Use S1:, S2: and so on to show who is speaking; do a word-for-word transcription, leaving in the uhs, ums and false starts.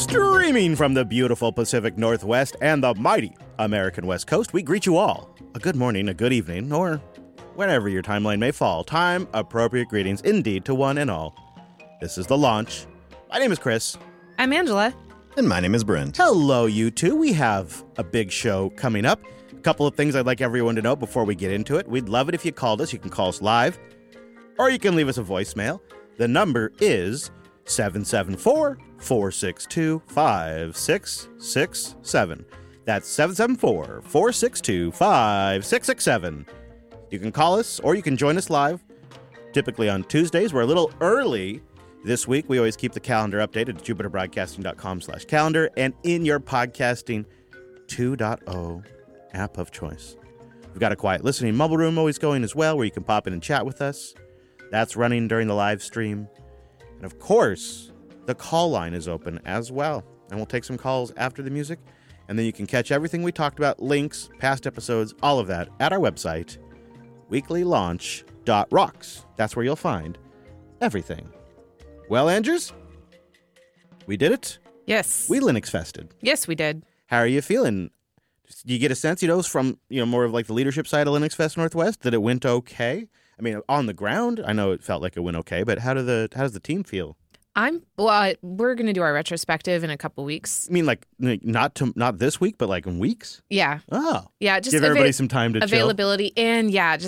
S1: Streaming from the beautiful Pacific Northwest and the mighty American West Coast, we greet you all. A good morning, a good evening, or wherever your timeline may fall. Time-appropriate greetings indeed to one and all. This is The Launch. My name is Chris.
S2: I'm Angela.
S3: And my name is Brent.
S1: Hello, you two. We have a big show coming up. A couple of things I'd like everyone to know before we get into it. We'd love it if you called us. You can call us live, or you can leave us a voicemail. The number is seven seven four, four six two, five six six seven. That's seven seven four, four six two, five six six seven. You can call us, or you can join us live, typically on Tuesdays. We're a little early this week. We always keep the calendar updated at jupiter broadcasting dot com slash calendar and in your podcasting two point oh app of choice. We've got a quiet listening mobile room always going as well, where you can pop in and chat with us. That's running during the live stream. And of course, the call line is open as well. And we'll take some calls after the music. And then you can catch everything we talked about, links, past episodes, all of that at our website, weekly launch dot rocks. That's where you'll find everything. Well, Andrews, we did it.
S2: Yes.
S1: We Linux fested.
S2: Yes, we did.
S1: How are you feeling? Do you get a sense, you know, from, you know, more of like the leadership side of Linux Fest Northwest that it went okay? I mean, on the ground, I know it felt like it went okay, but how do the how does the team feel?
S2: I'm well. We're going to do our retrospective in a couple weeks.
S1: I mean, like not to not this week, but like in weeks.
S2: Yeah.
S1: Oh.
S2: Yeah. Just
S1: give everybody
S2: ava-
S1: some time to
S2: availability
S1: chill.
S2: and yeah, just